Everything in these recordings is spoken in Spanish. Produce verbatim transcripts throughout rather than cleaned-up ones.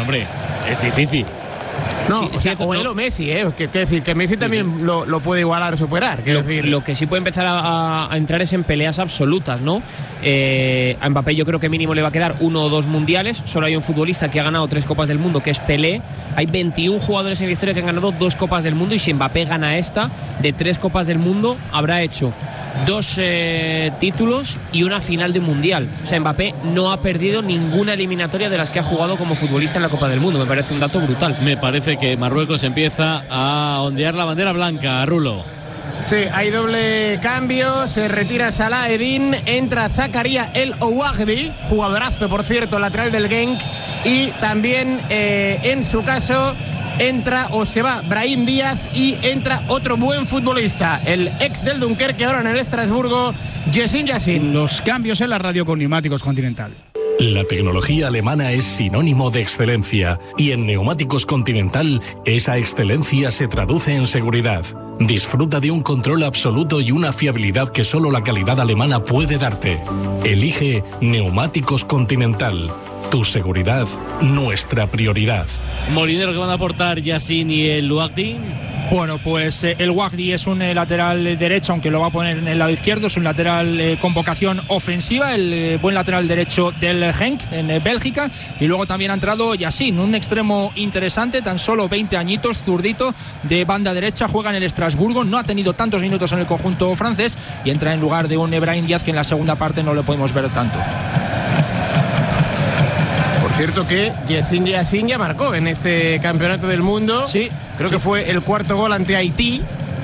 hombre, es difícil. No, sí, o, sea, o él o Messi, ¿eh? Que, que decir, que Messi también sí, sí. Lo, lo puede igualar o superar. Lo, decir. lo que sí puede empezar a, a entrar es en peleas absolutas, ¿no? Eh, a Mbappé yo creo que mínimo le va a quedar uno o dos mundiales. Solo hay un futbolista que ha ganado tres Copas del Mundo, que es Pelé. Hay veintiún jugadores en la historia que han ganado dos Copas del Mundo, y si Mbappé gana esta, de tres Copas del Mundo, habrá hecho dos eh, títulos y una final de mundial. O sea, Mbappé no ha perdido ninguna eliminatoria de las que ha jugado como futbolista en la Copa del Mundo. Me parece un dato brutal. Me parece que Marruecos empieza a ondear la bandera blanca, Rulo. Sí, hay doble cambio, se retira Salah Eddin, entra Zakaria El Ouagdi, jugadorazo por cierto, lateral del Genk, y también eh, en su caso entra o se va Brahim Díaz y entra otro buen futbolista, el ex del Dunkerque, ahora en el Estrasburgo, Yassin Yassin. Los cambios en la radio con Neumáticos Continental. La tecnología alemana es sinónimo de excelencia y en Neumáticos Continental esa excelencia se traduce en seguridad. Disfruta de un control absoluto y una fiabilidad que solo la calidad alemana puede darte. Elige Neumáticos Continental. Tu seguridad, nuestra prioridad. Molinero, que van a aportar Yassin y el Ouagdi. Bueno, pues eh, el Ouagdi es un eh, lateral derecho, aunque lo va a poner en el lado izquierdo. Es un lateral eh, con vocación ofensiva, el eh, buen lateral derecho del Genk en eh, Bélgica. Y luego también ha entrado Yassin, un extremo interesante, tan solo veinte añitos, zurdito, de banda derecha, juega en el Estrasburgo. No ha tenido tantos minutos en el conjunto francés y entra en lugar de un Brahim Díaz, que en la segunda parte no lo podemos ver tanto. Cierto que Yassin Yassin ya marcó en este campeonato del mundo. Sí, creo sí. que fue el cuarto gol ante Haití,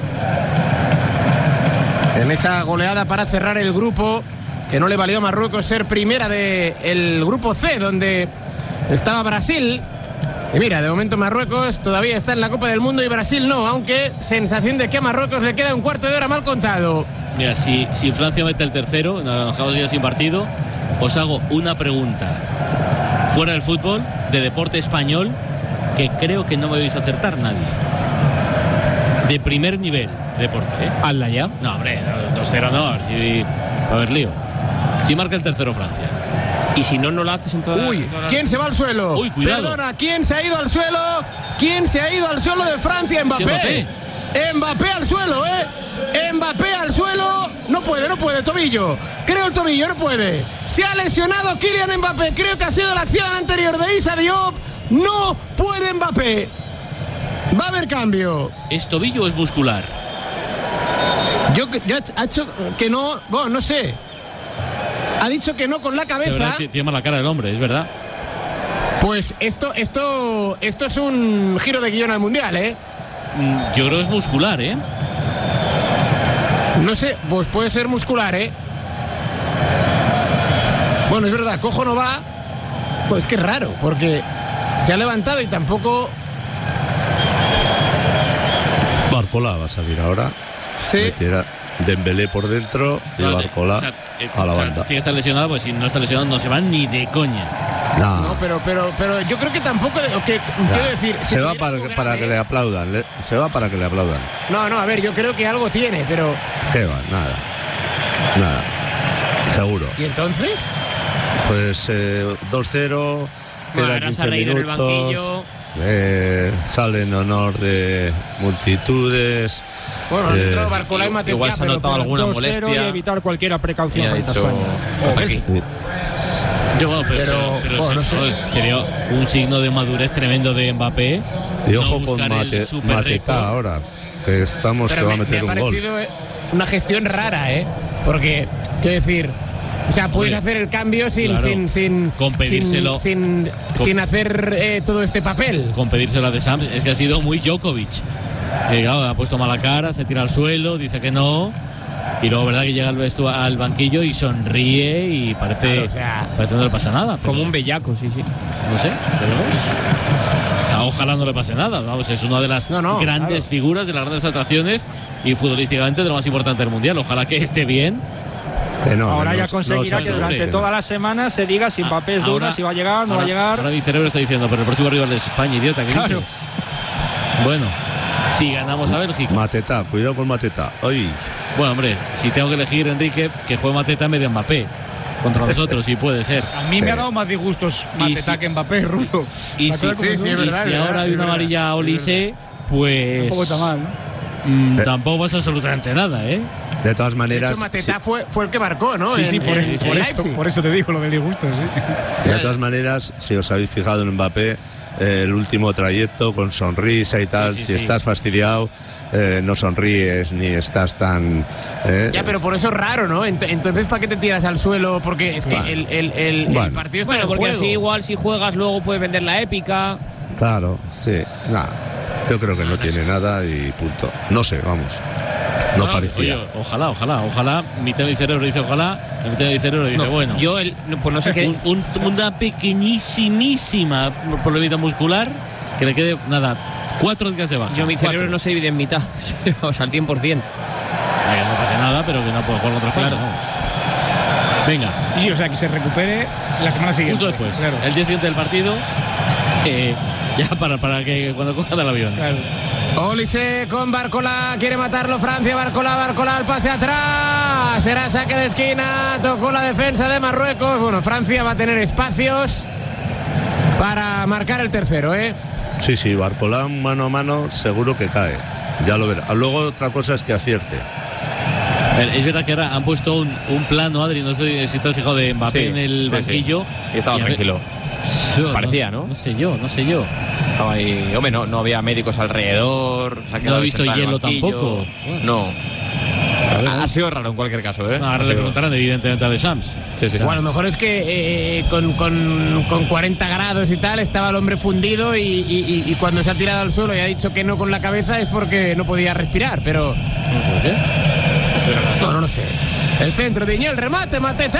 en esa goleada para cerrar el grupo, que no le valió a Marruecos ser primera del grupo C, donde estaba Brasil. Y mira, de momento Marruecos todavía está en la Copa del Mundo y Brasil no, aunque sensación de que a Marruecos le queda un cuarto de hora mal contado. Mira, si, si Francia mete el tercero, nos dejamos ya sin partido, os hago una pregunta fuera del fútbol, de deporte español, que creo que no me vais a acertar nadie. De primer nivel de deporte, ¿eh? Hazla ya. No, hombre, dos cero no, a ver si va a haber lío. Si marca el tercero Francia. Y si no, no lo haces en toda Uy, la, toda la... ¿quién se va al suelo? Uy, cuidado. Perdona, ¿quién se ha ido al suelo? ¿Quién se ha ido al suelo de Francia? Mbappé. Sí, Mbappé. Mbappé al suelo, ¿eh? Mbappé al suelo. No puede, no puede, tobillo. Creo el tobillo, no puede. Se ha lesionado Kylian Mbappé. Creo que ha sido la acción anterior de Issa Diop. No puede Mbappé. Va a haber cambio. ¿Es tobillo o es muscular? Yo, yo ha hecho que no, bueno, no sé. Ha dicho que no con la cabeza. Tiene mala cara el hombre, es verdad. Pues esto, esto, esto es un giro de guión al mundial, ¿eh? Yo creo que es muscular, ¿eh? No sé, pues puede ser muscular, ¿eh? Bueno, es verdad, cojo no va. Pues es que es raro, porque se ha levantado y tampoco. Barcola va a salir ahora. Sí. Metiera Dembélé por dentro y No, Barcola o sea, eh, a la o sea, banda. Tiene que estar lesionado, pues si no está lesionado no se va ni de coña. No, No, pero, pero, pero yo creo que tampoco. Que, quiero decir. se si va tuviera para, algo para grave, que le aplaudan. le- se va para que le aplaudan. No, no, a ver, yo creo que algo tiene, pero. ¿Qué va? Nada. Nada. Seguro. ¿Y entonces? Pues eh, dos cero. Bueno, Queda ahora se ha quince reído en el banquillo. minutos. Eh, sale en honor de multitudes. Bueno, han Eh, entrado Barcola y Mateta, igual se ha pero notado por alguna dos cero molestia. Y evitar cualquier precaución Y ha frente a dicho, España. hasta aquí. Yo, bueno, pero, Pero, pero- pero bueno, se- no sé. joder, sería un signo de madurez tremendo de Mbappé. Y no ojo con buscar el Mate, super récord. Mateta ahora. Que estamos Pero que va a me, meter me ha un gol. parecido eh, una gestión rara, ¿eh? Porque, quiero decir, o sea, puedes Hombre, hacer el cambio sin claro, sin sin con pedírselo. sin, sin, Con- sin hacer eh, todo este papel. Con pedírselo a De Sams, es que ha sido muy Djokovic. Y, claro, ha puesto mala cara, se tira al suelo, dice que no. Y luego, verdad, que llega al, vestu- al banquillo y sonríe y parece, Claro, o sea, parece que no le pasa nada. pero- Como un bellaco, sí, sí. No sé, veremos. O sea, ojalá no le pase nada. Vamos, es una de las No, no, grandes claro. figuras, de las grandes atracciones y futbolísticamente de lo más importante del mundial. Ojalá que esté bien. Que no, Ahora que ya no- conseguirá no que se durante preocupe. toda la semana se diga si Mbappé es duda, Ahora- si va a llegar, no ahora- va a llegar. Ahora mi cerebro está diciendo, pero el próximo rival es España, idiota. ¿Qué Claro. dices? Bueno, si ganamos a Bélgica. Mateta, cuidado con Mateta. Ay, Bueno, hombre, si tengo que elegir, Enrique, que juegue Mateta en medio de Mbappé. contra nosotros, sí puede ser. A mí Sí. me ha dado más disgustos Mateta si- que Mbappé, Rulo. Y La si, cosa como y son. si verdad, es ahora verdad, hay es una verdad, amarilla a es Olise, pues Tampoco está mal, ¿no? mm, Eh. tampoco pasa absolutamente nada, ¿eh? De todas De maneras, hecho, Mateta sí, fue, fue el que marcó, ¿no? Sí, sí, En- por, en- por en esto, Leipzig. por eso te digo lo del disgusto, sí. de todas maneras, si os habéis fijado en Mbappé, eh, el último trayecto con sonrisa y tal, Sí, sí, si sí. estás fastidiado, eh, no sonríes ni estás tan... eh, Ya, pero por eso es raro, ¿no? Ent- Entonces, ¿para qué te tiras al suelo? Porque es que Bueno. el, el, el- el Bueno. partido está Bueno, en porque juego. así igual si juegas luego puedes vender la épica. Claro, sí, nada. Yo creo que no tiene nada y punto. No sé, vamos. No Ah, parecía. oye, ojalá, ojalá, ojalá. Mitad de mi cerebro dice ojalá, y mitad de mi cerebro dice No, bueno. Yo, el, no, pues no sé qué. Un- un- una pequeñísimísima problemita muscular que le quede, nada, cuatro días de baja. Yo mi cerebro Cuatro. no se divide en mitad, o sea, al cien por ciento. Eh, no pasa nada, pero que no puede jugar contra España. Claro. ¿no? Venga, Sí, o sea, que se recupere la semana siguiente. justo después, Claro. el día siguiente del partido, eh, ya para, para que cuando coja del avión. Claro. Olise con Barcola, quiere matarlo Francia, Barcola, Barcola, al pase atrás, será saque de esquina, tocó la defensa de Marruecos, bueno, Francia va a tener espacios para marcar el tercero, ¿eh? Sí, sí, Barcolá mano a mano seguro que cae. Ya lo verá. Luego otra cosa es que acierte. A ver, es verdad que ahora han puesto un, un plano, Adri, no sé si te has fijado, de Mbappé Sí, en el sí, banquillo. sí. Y estaba a ver, tranquilo. yo Parecía, ¿no? No sé yo, no sé yo. Estaba ahí, hombre, no, no había médicos alrededor. Se ha No quedado he visto sentado en el hielo banquillo. tampoco. Bueno. No. Ha, ha sido raro en cualquier caso, ¿eh? No, ahora Ha le sido- preguntarán evidentemente a De Sams. Sí, sí. Bueno, a lo mejor es que eh, con, con, con cuarenta grados y tal estaba el hombre fundido y, y- y- y cuando se ha tirado al suelo y ha dicho que no con la cabeza es porque no podía respirar, pero ¿Por qué? no, no lo sé. El centro de Iñel, remate, Mateta.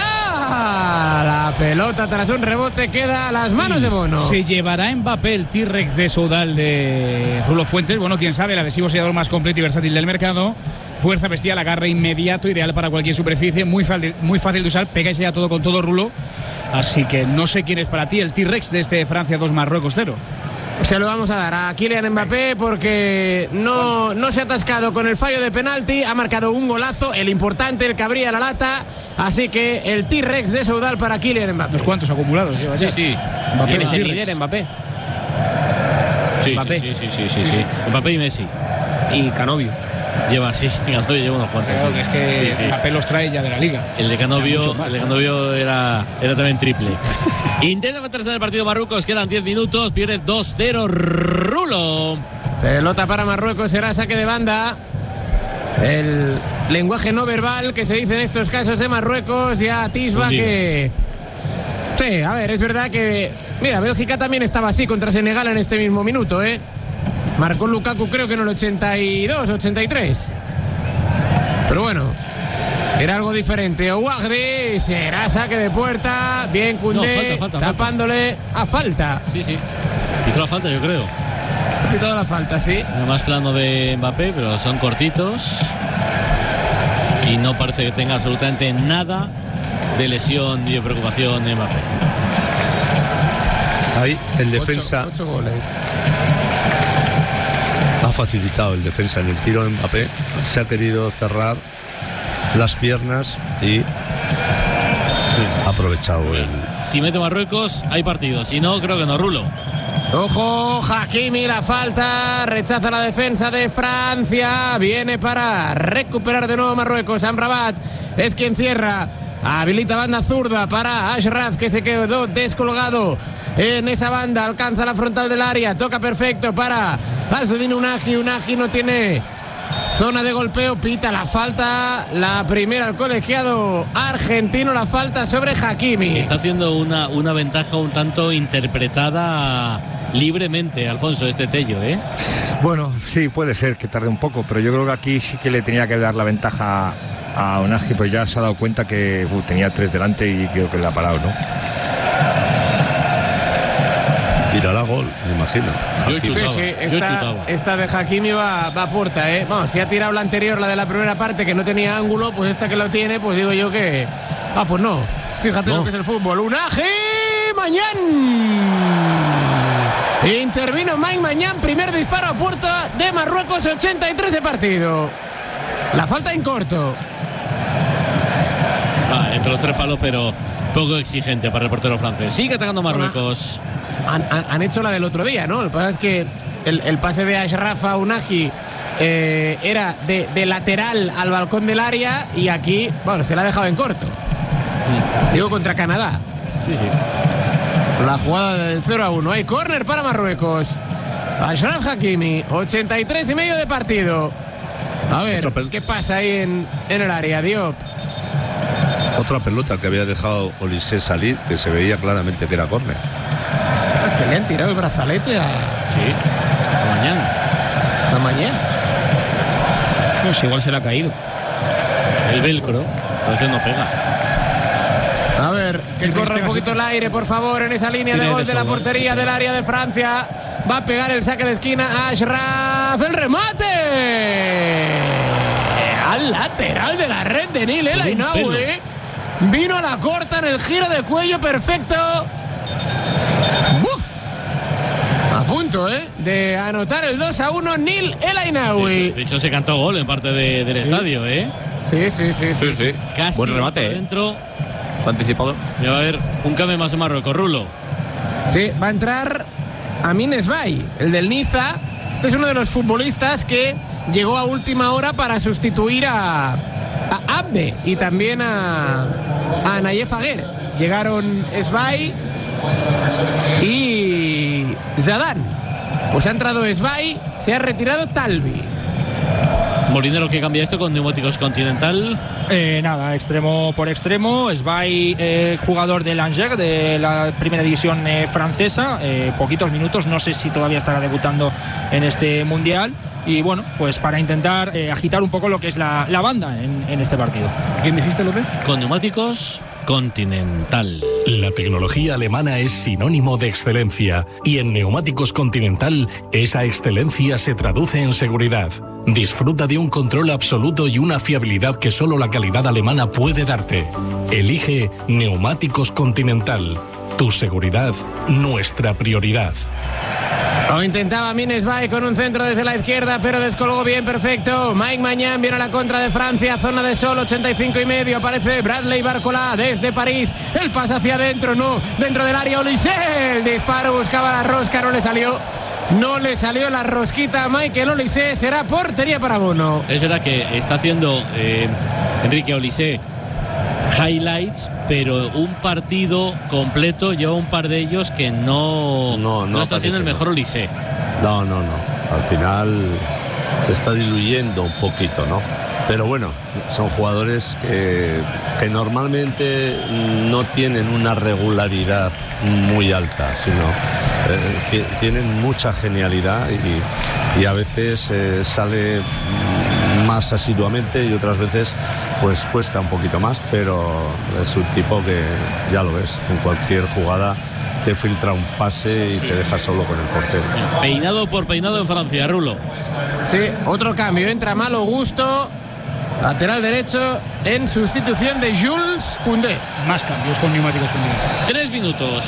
La pelota tras un rebote queda a las manos de Bono. Se llevará Mbappé el T-Rex de Soudal de Rulo Fuentes. Bueno, quién sabe, el adhesivo sellador más completo y versátil del mercado. Fuerza bestial, agarre inmediato, ideal para cualquier superficie, muy fácil, muy fácil de usar, pega y sella todo con todo, Rulo. Así que no sé quién es para ti el T-Rex de este Francia dos Marruecos cero. Se lo vamos a dar a Kylian Mbappé porque no, no se ha atascado con el fallo de penalti, ha marcado un golazo, el importante, el que abría la lata, así que el T-Rex de Soudal para Kylian Mbappé. Unos cuantos acumulados lleva Sí, ya. sí. Mbappé ¿Quién es el T-Rex. líder? Mbappé. Sí, Mbappé. sí, sí, sí, sí, sí. Mbappé y Messi. Y Canovio. Lleva, sí, Canovio lleva unos cuantos. Claro, sí. que es que Sí, sí. Mbappé los trae ya de la liga. El de Canovio, Mucho más, el de ¿no? Canovio era, era también triple. Intenta meterse en el partido Marruecos, quedan diez minutos, pierde dos cero Rulo. Pelota para Marruecos, será saque de banda. El lenguaje no verbal que se dice en estos casos de Marruecos ya atisba Hundido. que... Sí, a ver, es verdad que... Mira, Bélgica también estaba así contra Senegal en este mismo minuto, ¿eh? Marcó Lukaku creo que en el ochenta y dos, ochenta y tres. Pero bueno, era algo diferente. Ouagdi, será saque de puerta. Bien Koundé, No, falta, falta, falta. tapándole a falta. Sí, sí. Pitó la falta, yo creo. Ha pitado la falta, sí. Nada más plano de Mbappé, pero son cortitos. Y no parece que tenga absolutamente nada de lesión ni de preocupación de Mbappé. Ahí el defensa Ocho, ocho goles. ha facilitado el defensa en el tiro de Mbappé. Se ha querido cerrar las piernas y ha aprovechado el... Si mete Marruecos, hay partido. Si no, creo que no, Rulo. Ojo, Hakimi, la falta, rechaza la defensa de Francia, viene para recuperar de nuevo Marruecos. Amrabat es quien cierra, habilita banda zurda para Ashraf, que se quedó descolgado en esa banda, alcanza la frontal del área, toca perfecto para Azzedine Ounahi. Ounahi no tiene zona de golpeo, pita la falta, la primera al colegiado argentino, la falta sobre Hakimi. Está haciendo una, una ventaja un tanto interpretada libremente, Alfonso, este Tello, ¿eh? Bueno, sí, puede ser que tarde un poco, pero yo creo que aquí sí que le tenía que dar la ventaja a Ounahi, pues ya se ha dado cuenta que uh, tenía tres delante y creo que le ha parado, ¿no? Tirará gol, me imagino. Yo he Sí, chutado, sí, yo he esta, chutado. esta de Hakimi va, va a puerta, ¿eh? Vamos, si ha tirado la anterior, la de la primera parte, que no tenía ángulo, pues esta que lo tiene, pues digo yo que... Ah, pues no. Fíjate No. lo que es el fútbol. Ounahi Mañán. Intervino Mike Mañán, primer disparo a puerta de Marruecos, ochenta y tres de partido. La falta en corto. Ah, entre los tres palos, pero Poco exigente para el portero francés. Sigue atacando Marruecos. Han, han, han hecho la del otro día, ¿no? Lo que pasa es que el, el pase de Ashraf a Unagi eh, era de, de lateral al balcón del área y aquí, bueno, se la ha dejado en corto. Sí. Digo, contra Canadá. Sí, sí. La jugada del cero a uno. Hay córner para Marruecos. Ashraf Hakimi, ochenta y tres y medio de partido. A ver, ¿qué pasa ahí en, en el área, Diop? Otra pelota que había dejado Olise salir, que se veía claramente que era córner. Que le han tirado el brazalete a... Sí, a mañana. A mañana. Pues igual se le ha caído. El velcro, a veces no pega. A ver, que corra un poquito el aire, por favor, en esa línea de gol de la portería del área de Francia. Va a pegar el saque de esquina Ashraf. ¡El remate! Al lateral de la red de Nil El Ainaoui. Vino a la corta en el giro de cuello perfecto. ¡Buf! A punto, ¿eh? De anotar el dos a uno Nil El Ainaoui. De hecho, se cantó gol en parte de, del estadio, ¿eh? Sí, sí, sí. Sí, sí. Casi buen remate. Dentro. ¿Está anticipado? Y va a haber un cambio más en Marruecos, Rulo. Sí, va a entrar Amin Esbay, el del Niza. Este es uno de los futbolistas que llegó a última hora para sustituir a, a Abde y también a, a Nayef Aguer. Llegaron Esbay y Zidane. Pues ha entrado Esbay, se ha retirado Talbi. Molinero, que cambia esto con Neumáticos Continental. Eh, nada, extremo por extremo. Esbay, eh, jugador del Angers, de la primera división eh, francesa. Eh, poquitos minutos, no sé si todavía estará debutando en este mundial. Y bueno, pues para intentar eh, agitar un poco lo que es la, la banda en, en este partido. ¿Quién dijiste, López? Con Neumáticos Continental. La tecnología alemana es sinónimo de excelencia y en Neumáticos Continental esa excelencia se traduce en seguridad. Disfruta de un control absoluto y una fiabilidad que solo la calidad alemana puede darte. Elige Neumáticos Continental. Tu seguridad, nuestra prioridad. Lo intentaba Amin Esbay con un centro desde la izquierda, pero descolgó bien, perfecto. Mike Maignan viene a la contra de Francia, zona de sol, ochenta y cinco y medio. Aparece Bradley Barcola desde París. El pase hacia adentro, no, dentro del área Olise. El disparo, buscaba la rosca, no le salió. No le salió la rosquita a Michael Olise. Será portería para Bono. Es verdad que está haciendo eh, Enrique Olise highlights, pero un partido completo lleva un par de ellos que no, no, no, no está siendo el mejor no. Olise. No, no, no. Al final se está diluyendo un poquito, ¿no? Pero bueno, son jugadores que, que normalmente no tienen una regularidad muy alta, sino eh, tienen mucha genialidad y, y a veces eh, sale más asiduamente y otras veces pues cuesta un poquito más, pero es un tipo que ya lo ves, en cualquier jugada te filtra un pase y te deja solo con el portero. Peinado por peinado en Francia, Rulo. Sí, otro cambio, entra Malo Gusto, lateral derecho, en sustitución de Jules Koundé. Más cambios con Neumáticos Continental. Tres minutos.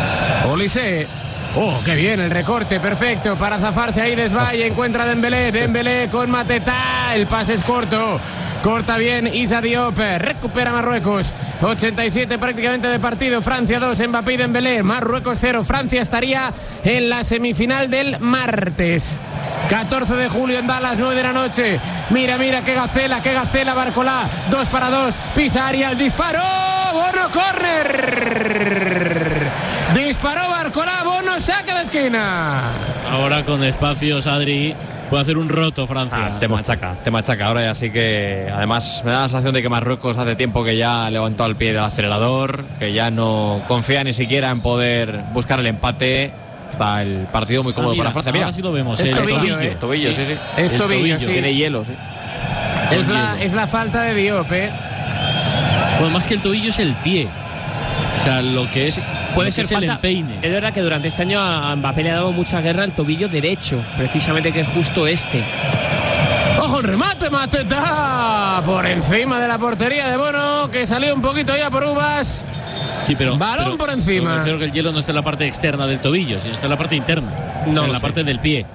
Olise. Oh, qué bien, el recorte, perfecto, para zafarse ahí Desvalle, encuentra Dembélé, Dembélé con Mateta, el pase es corto, corta bien Issa Diop, recupera Marruecos, ochenta y siete prácticamente de partido, Francia dos, Mbappé y Dembélé, Marruecos cero, Francia estaría en la semifinal del martes. catorce de julio en Dallas, nueve de la noche. Mira, mira, qué gacela, qué gacela Barcolá. dos para dos, pisa área, el disparo. Bono, córner. Disparó Barcolá, Bono, saca de esquina. Ahora con espacios, Adri, puede hacer un roto Francia. Ah, te machaca, te machaca. Ahora ya sí que, además, me da la sensación de que Marruecos hace tiempo que ya levantó el pie del acelerador, que ya no confía ni siquiera en poder buscar el empate. Está el partido muy cómodo ah, mira, para Francia. Mira, ahora sí lo vemos. Es el tobillo, tobillo, eh. tobillo, sí, sí. Es El tobillo, tobillo, sí. Tiene hielo, sí. Es la, es la falta de Diop, ¿eh? Bueno, más que el tobillo es el pie. O sea, lo que es, puede lo ser que es falta. el empeine. Es verdad que durante este año a Mbappé le ha dado mucha guerra el tobillo derecho, precisamente, que es justo este. ¡Ojo el remate, Mateta! Por encima de la portería de Bono, que salió un poquito ya por uvas. Sí, pero, balón pero, por encima. Pero creo que el hielo no está en la parte externa del tobillo, sino está en la parte interna. No, o sea, en la sé. parte del pie.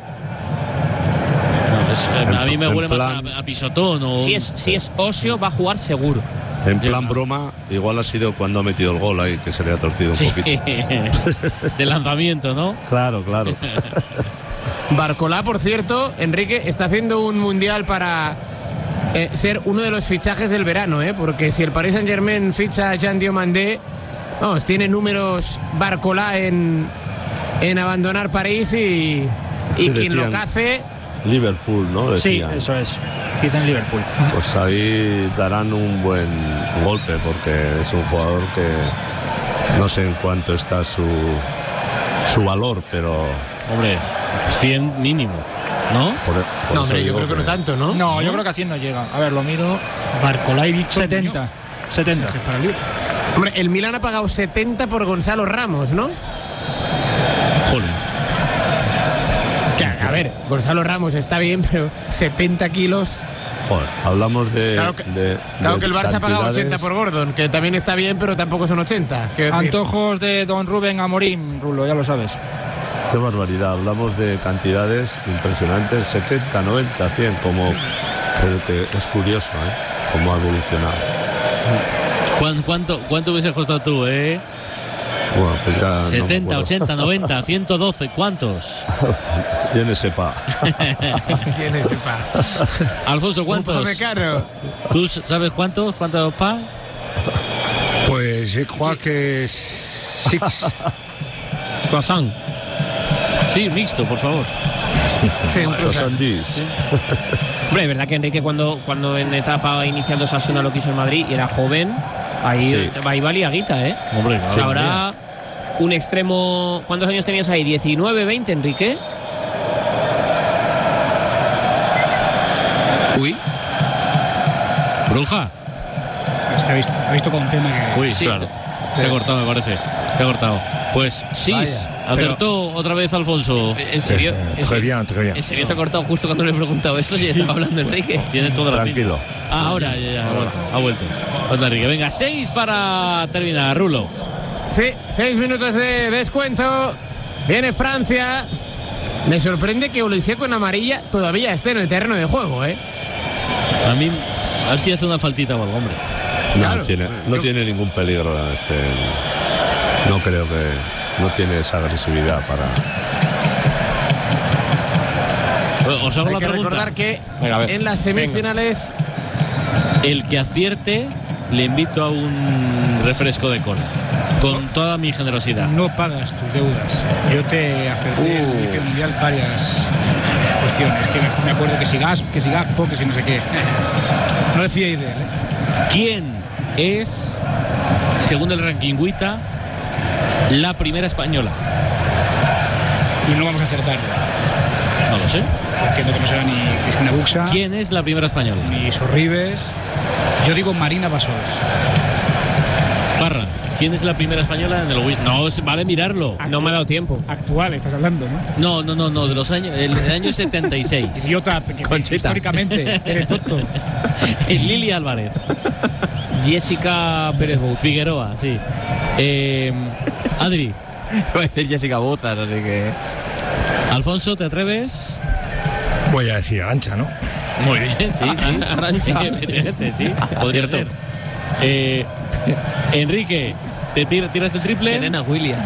No, es, En- a mí me en huele plan- más a, a pisotón o... Si es, si es óseo, va a jugar seguro. En plan broma, igual ha sido cuando ha metido el gol ahí, que se le ha torcido un Sí. poquito. De lanzamiento, ¿no? Claro, claro. Barcolá, por cierto, Enrique, está haciendo un mundial para eh, ser uno de los fichajes del verano, ¿eh? Porque si el Paris Saint-Germain ficha a Jean Diomandé, vamos, tiene números Barcolá en, en abandonar París y, y Sí, quien lo decían cace... Liverpool, ¿no? Sí, Decían. eso es. Empieza en Liverpool. Pues ahí darán un buen golpe porque es un jugador que no sé en cuánto está su, su valor, pero... Hombre, cien mínimo, ¿no? Por, por No, eso hombre, yo digo creo que no tanto, ¿no? No, yo creo que a cien no llega. A ver, lo miro. Barcolá y Víctor setenta. Muñoz. setenta. Es para el Liverpool. Hombre, el Milan ha pagado setenta por Gonzalo Ramos, ¿no? Jolín. Que, a ver, Gonzalo Ramos está bien, pero setenta kilos... Joder, hablamos de... Claro que, de- claro de que el Barça ha pagado cantidades. ochenta por Gordon, que también está bien, pero tampoco son ochenta. quiero decir. Antojos de don Rubén Amorim, Rulo, ya lo sabes. Qué barbaridad, hablamos de cantidades impresionantes, setenta, noventa, cien, como... Pero que es curioso, ¿eh? Cómo ha evolucionado. ¿Cuánto, cuánto, cuánto hubiese costado tú, eh? Bueno, pues ya no me setenta, acuerdo. ochenta, noventa, ciento doce, ¿cuántos? Yo no sepa. ¿Quién es el pa? Alfonso, ¿cuántos? Un caro. ¿Tú sabes cuántos? ¿Cuántos pa? Pues je crois que six. Soissons. Sí, mixto, por favor. Sí, un croissant. Sandís. Hombre, es verdad que Enrique cuando, cuando en etapa inicial de Osasuna lo quiso en Madrid y era joven, ahí, Sí. ahí valía guita, ¿eh? Hombre, O sea, ahora un extremo... ¿Cuántos años tenías ahí? ¿diecinueve, veinte, Enrique? Uy. Bruja. Es que ha visto, ha visto con un tema que. Uy, Sí, claro. Se ha cortado, me parece. Se ha cortado. Pues sí, acertó otra vez Alfonso. ¿En serio? ¿En Très serio? bien, très bien. ¿En serio se ha cortado justo cuando le he preguntado esto? Si estaba hablando Enrique. Tiene toda la Tranquilo. pinta. Ah, ahora, ya, ya, ahora. Ha vuelto. Otra Enrique. Venga, seis para terminar, Rulo. Sí, seis minutos de descuento. Viene Francia. Me sorprende que Olise con amarilla todavía esté en el terreno de juego, ¿eh? A mí, a ver si hace una faltita o algo, hombre. No, Claro. tiene, no tiene ningún peligro este. No creo que no tiene esa agresividad para. Os hago Hay la que pregunta. recordar que Venga, a ver. en las semifinales... El que acierte, le invito a un refresco de cola. Con toda mi generosidad. No pagas tus deudas. Yo te acerté en el inicio mundial varias cuestiones. Que me, me acuerdo que si gas, que si Gaspo, que si no sé qué. No le fiéis de él, ¿eh? ¿Quién es, según el ranking Wita, la primera española? Y no vamos a acertar. No lo sé. Entiendo que no será ni Cristina Buxa, ¿Quién es la primera española? ni Sorribes. Yo digo Marina Bassols. Parra. ¿Quién es la primera española en el Wita? No, es- vale mirarlo. No me ha dado tiempo. Actual, estás hablando, ¿no? No, no, no, no, de los años, el, el año setenta y seis. Idiota, que Conchita. históricamente eres tonto. Lili Álvarez. Jessica Pérez Bouz. Figueroa, sí. Eh, Adri. Voy a decir Jessica Bozas, así que. Alfonso, ¿te atreves? Voy a decir Arancha, ¿no? Muy bien, sí, sí. Arrancha. Sí, evidentemente, sí. Podría ser. Eh, Enrique, ¿te tira- tiras el triple? Serena Williams.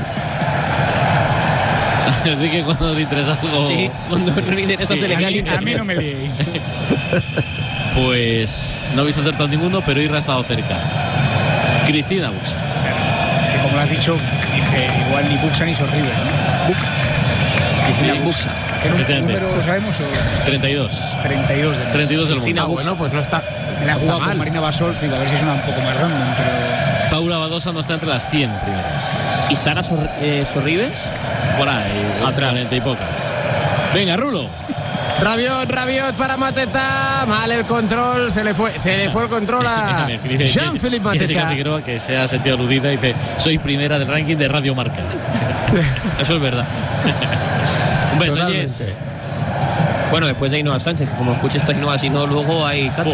Enrique, cuando dices algo. Sí, cuando no interesa Sí, se le A cae mí, el a mí internet. no me liéis. Pues no habéis acertado ninguno, pero Irra ha estado cerca. Cristina Buxa. Sí, como lo has dicho, dije igual ni Buxa ni Sorribes, ¿no? Buca. Cristina Sí, Buxa. ¿Qué nú- efectivamente. número lo sabemos? O treinta y dos. treinta y dos de treinta y dos del Cristina mundo. Ah, bueno, pues no está, Me la he no está jugado con mal. Marina Bassols, digo, a ver si suena un poco más random, pero... Paula Badosa no está entre las cien primeras. ¿Y Sara Sor- eh, Sorribes? Por ahí, Atrás. cuarenta y pocas. Venga, Rulo. Rabiot, Rabiot para Mateta. Mal el control, se le fue, se le fue el control a Me escribe Jean-Philippe Jessica Mateta. Figueroa, que se ha sentido aludida y dice: soy primera del ranking de Radio Marca. Eso es verdad. Un beso, Totalmente. Jess. Bueno, después de Ainhoa Sánchez, que como escuches esta Ainhoa, si no, luego hay Cates.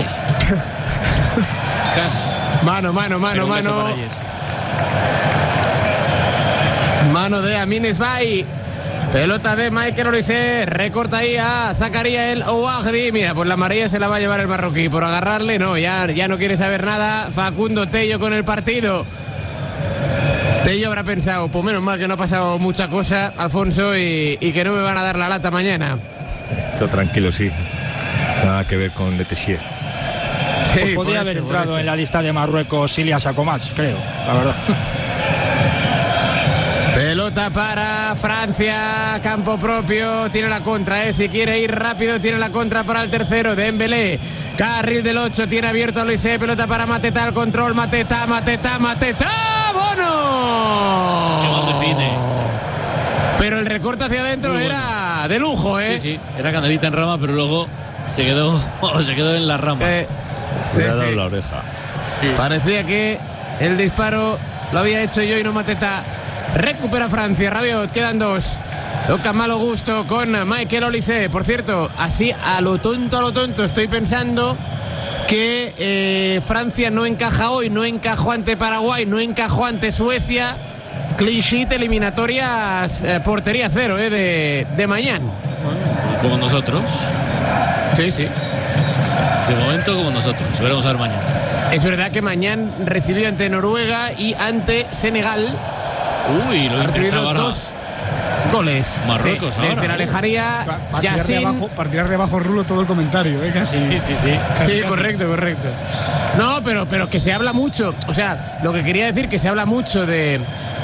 Mano, mano, mano, Pero un beso mano. para Jess. Mano de Amines Bay. Pelota de Michael Olise, recorta ahí a Zakaria El Ouagdi. Mira, pues la amarilla se la va a llevar el marroquí. Por agarrarle, no, ya, ya no quiere saber nada. Facundo Tello con el partido. Tello habrá pensado, pues menos mal que no ha pasado mucha cosa, Alfonso, y, y que no me van a dar la lata mañana. Todo tranquilo, sí. Nada que ver con Le Tessier. Sí, pues podría haber eso, entrado en la lista de Marruecos Ilias Akomach, creo, la verdad. Pelota para Francia, campo propio, tiene la contra, ¿eh? Si quiere ir rápido, tiene la contra para el tercero, Dembélé, carril del ocho, tiene abierto a Olise, pelota para Mateta, al control, Mateta, Mateta, Mateta, ¡Bono! ¡Qué mal define! Pero el recorte hacia adentro bueno. Era de lujo, ¿eh? Sí, sí, era canelita en rama, pero luego se quedó, se quedó en la rama. Eh, Me sí, ha dado sí. la oreja. Sí. Parecía que el disparo lo había hecho yo y no Mateta. Recupera Francia, Rabiot, quedan dos. Toca malo gusto con Michael Olise. Por cierto, así a lo tonto, a lo tonto, estoy pensando que eh, Francia no encaja hoy, no encajó ante Paraguay, no encajó ante Suecia. Clean sheet, eliminatorias, eh, portería cero eh, de, de mañana. Como nosotros. Sí, sí. De momento como nosotros. Veremos a ver mañana. Es verdad que mañana recibió ante Noruega y ante Senegal. Uy, lo ha recibido intentaba ahora. dos goles. Marruecos sí, ahora. Desde la lejaría, Para tirar, de Yacine. abajo, para tirar de abajo Rulo todo el comentario, ¿eh? Casi. Sí, sí, sí. Sí, correcto, correcto. No, pero, pero que se habla mucho. O sea, lo que quería decir que se habla mucho de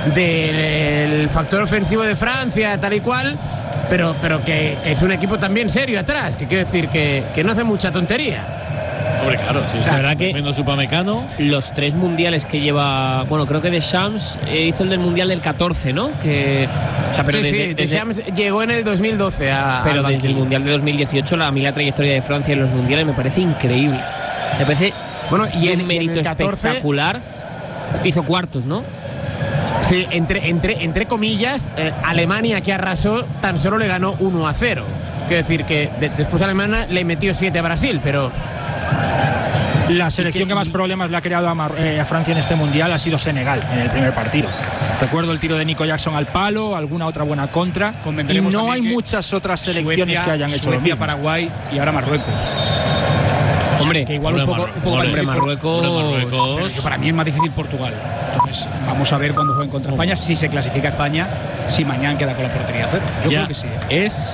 del factor ofensivo de Francia, tal y cual, pero, pero que, que es un equipo también serio atrás. Que quiero decir que, que no hace mucha tontería. Hombre, claro, sí, La verdad que viendo su Pamecano. los tres mundiales que lleva, bueno, creo que Deschamps eh, hizo el del mundial del catorce, ¿no? Que, o sea, pero sí, desde, sí, desde- Deschamps llegó en el dos mil doce a, pero al desde el banquillo. mundial de dos mil dieciocho la, a mí la trayectoria de Francia en los mundiales me parece increíble. Me parece Bueno, y en, un y en mérito el catorce, espectacular. Hizo cuartos, ¿no? sí, entre, entre, entre comillas, eh, Alemania, que arrasó, tan solo le ganó uno a cero. Quiero decir que de- después Alemania le metió siete a Brasil, pero La selección que más problemas le ha creado a, Mar- eh, a Francia en este mundial ha sido Senegal en el primer partido. Recuerdo el tiro de Nico Jackson al palo, alguna otra buena contra. Y Convendremos no también hay que muchas otras selecciones Suecia, que hayan hecho lo Suecia, mismo. Paraguay y ahora Marruecos. Hombre, Que igual un Hombre, poco, Marru- un poco hombre, para Marruecos, Hombre, Marruecos. Pero que para mí es más difícil Portugal. Entonces, vamos a ver cuando jueguen contra España, si se clasifica España, si mañana queda con la portería cero. Yo Ya creo que sí. ¿eh? es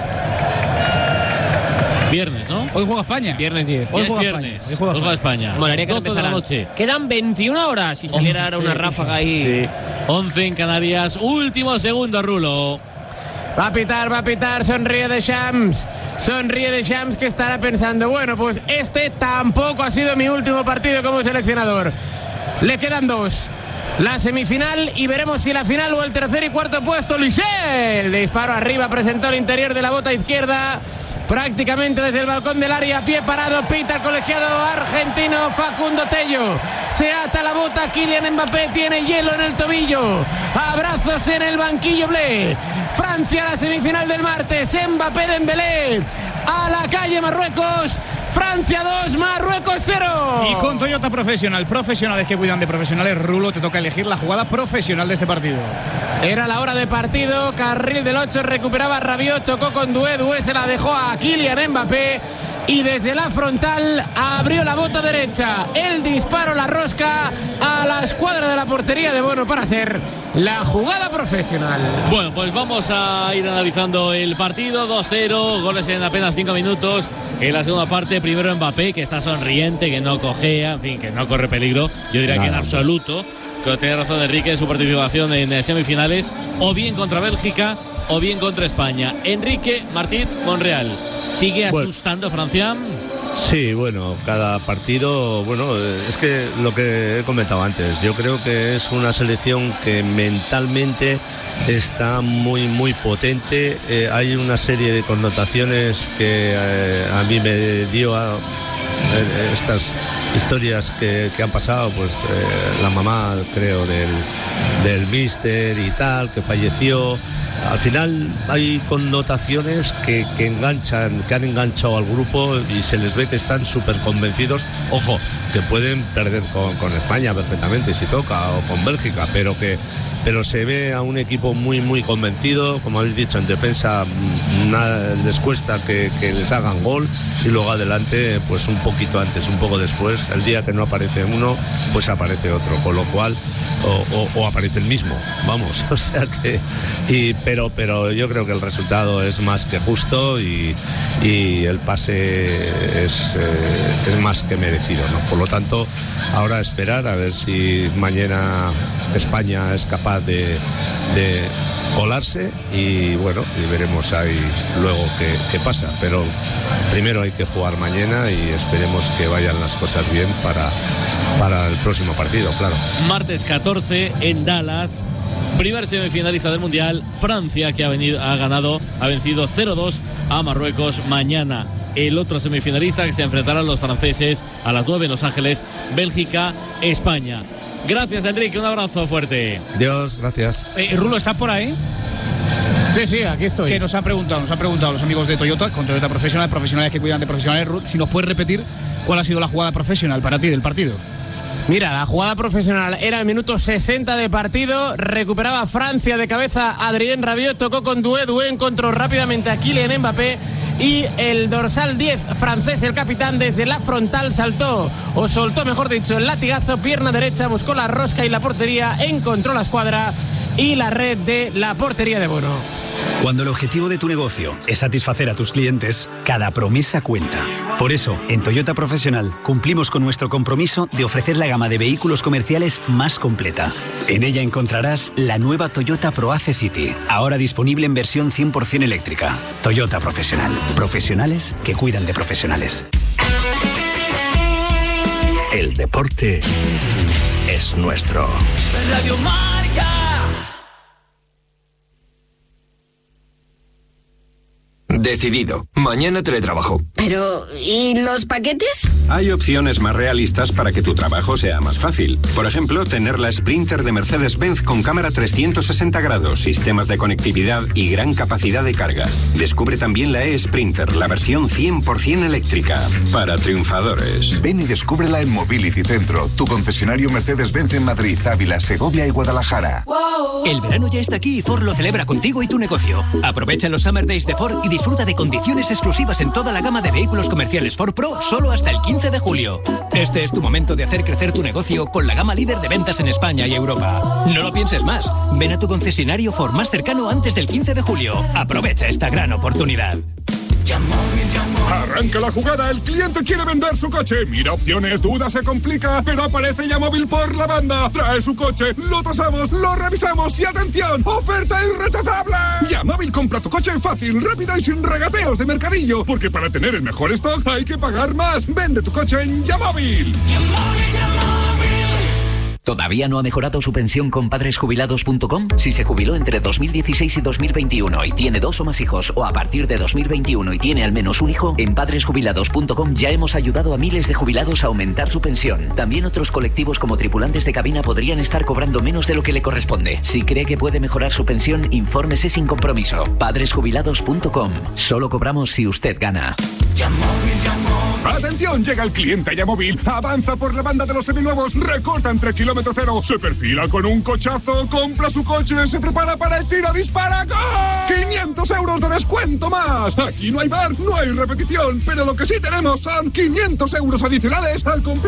viernes, ¿no? Hoy juega España. viernes diez. Ya Hoy es juega viernes. España, hoy Hoy juega juega España. Molaría que doce de la empezaran. noche. Quedan veintiuna horas si saliera ahora una ráfaga ahí. Sí. once en Canarias. Último segundo, Rulo. va a pitar, va a pitar, sonríe Deschamps, sonríe Deschamps, que estará pensando, bueno, pues este tampoco ha sido mi último partido como seleccionador. Le quedan dos. La semifinal y veremos si la final o el tercer y cuarto puesto. Lisel, disparo arriba, presentó el interior de la bota izquierda, prácticamente desde el balcón del área, pie parado, pita el colegiado argentino Facundo Tello. Se ata la bota, Kylian Mbappé tiene hielo en el tobillo. Abrazos en el banquillo blé. Francia a la semifinal del martes, Mbappé, Dembélé. A la calle Marruecos. Francia dos, Marruecos cero. Y con Toyota Profesional, profesionales que cuidan de profesionales, Rulo, te toca elegir la jugada profesional de este partido. Era la hora de partido, carril del ocho, recuperaba Rabiot, tocó con Doué, Doué se la dejó a Kylian Mbappé y desde la frontal abrió la bota derecha. El disparo, la rosca a la escuadra de la portería de Bono para ser la jugada profesional. Bueno, pues vamos a ir analizando el partido. dos cero, goles en apenas cinco minutos. En la segunda parte, primero Mbappé, que está sonriente, que no cojea, en fin, que no corre peligro. Yo diría que en absoluto. Pero tiene razón Enrique en su participación en semifinales, o bien contra Bélgica, o bien contra España. Enrique Martín Monreal, ¿sigue Bueno. asustando Francia? Sí, bueno, cada partido, bueno, es que lo que he comentado antes, yo creo que es una selección que mentalmente está muy, muy potente. Eh, hay una serie de connotaciones que eh, a mí me dio a, eh, estas historias que, que han pasado, pues eh, la mamá, creo, del, del míster y tal, que falleció. Al final hay connotaciones que, que enganchan, que han enganchado al grupo y se les ve que están súper convencidos. Ojo, que pueden perder con, con España perfectamente si toca, o con Bélgica, pero que pero se ve a un equipo muy muy convencido, como habéis dicho, en defensa nada les cuesta que, que les hagan gol, y luego adelante pues un poquito antes, un poco después, el día que no aparece uno pues aparece otro, con lo cual o, o, o aparece el mismo, vamos, o sea que y, pero, pero yo creo que el resultado es más que justo y, y el pase es, eh, es más que merecido, ¿no? Por lo tanto, ahora esperar a ver si mañana España es capaz de, de colarse y bueno, y veremos ahí luego qué, qué pasa, pero primero hay que jugar mañana y esperemos que vayan las cosas bien para, para el próximo partido, claro. Martes catorce en Dallas, primer semifinalista del Mundial, Francia, que ha, venido, ha ganado, ha vencido cero dos a Marruecos. Mañana el otro semifinalista, que se enfrentarán los franceses a las nueve en Los Ángeles, Bélgica, España. Gracias, Enrique, un abrazo fuerte. Dios, gracias. Eh, Rulo, ¿estás por ahí? Sí, sí, aquí estoy. Que nos han preguntado, nos han preguntado los amigos de Toyota, con Toyota Profesional, profesionales que cuidan de profesionales, si nos puedes repetir cuál ha sido la jugada profesional para ti del partido. Mira, la jugada profesional era el minuto sesenta de partido, recuperaba Francia de cabeza Adrien Rabiot, tocó con Doué, Doué encontró rápidamente a Kylian Mbappé y el dorsal diez francés, el capitán, desde la frontal saltó, o soltó mejor dicho, el latigazo, pierna derecha, buscó la rosca y la portería, encontró la escuadra y la red de la portería de Bono. Cuando el objetivo de tu negocio es satisfacer a tus clientes, cada promesa cuenta. Por eso, en Toyota Profesional cumplimos con nuestro compromiso de ofrecer la gama de vehículos comerciales más completa. En ella encontrarás la nueva Toyota ProAce City, ahora disponible en versión cien por ciento eléctrica. Toyota Profesional. Profesionales que cuidan de profesionales. El deporte es nuestro. Radio Marca. Decidido. Mañana teletrabajo. Pero, ¿y los paquetes? Hay opciones más realistas para que tu trabajo sea más fácil. Por ejemplo, tener la Sprinter de Mercedes-Benz con cámara trescientos sesenta grados, sistemas de conectividad y gran capacidad de carga. Descubre también la E-Sprinter, la versión cien por ciento eléctrica. Para triunfadores. Ven y descúbrela en Mobility Centro, tu concesionario Mercedes-Benz en Madrid, Ávila, Segovia y Guadalajara. Wow. El verano ya está aquí y Ford lo celebra contigo y tu negocio. Aprovecha los Summer Days de Ford y disfruta de condiciones exclusivas en toda la gama de vehículos comerciales Ford Pro solo hasta el quince de julio. Este es tu momento de hacer crecer tu negocio con la gama líder de ventas en España y Europa. No lo pienses más. Ven a tu concesionario Ford más cercano antes del quince de julio. Aprovecha esta gran oportunidad. Arranca la jugada, el cliente quiere vender su coche. Mira opciones, duda, se complica, pero aparece Yamóvil por la banda. Trae su coche, lo tasamos, lo revisamos y ¡atención! ¡Oferta irrechazable! Yamóvil compra tu coche fácil, rápido y sin regateos de mercadillo, porque para tener el mejor stock hay que pagar más. Vende tu coche en Yamóvil. ¿Todavía no ha mejorado su pensión con padres jubilados punto com? Si se jubiló entre dos mil dieciséis y dos mil veintiuno y tiene dos o más hijos, o a partir de dos mil veintiuno y tiene al menos un hijo, en padres jubilados punto com ya hemos ayudado a miles de jubilados a aumentar su pensión. También otros colectivos como tripulantes de cabina podrían estar cobrando menos de lo que le corresponde. Si cree que puede mejorar su pensión, infórmese sin compromiso. padres jubilados punto com. Solo cobramos si usted gana. ¡Atención! Llega el cliente a Yamóvil, avanza por la banda de los seminuevos, recorta entre kilómetro cero, se perfila con un cochazo, compra su coche, se prepara para el tiro, dispara, ¡gol! ¡quinientos euros de descuento más! Aquí no hay bar, no hay repetición, pero lo que sí tenemos son quinientos euros adicionales al comprar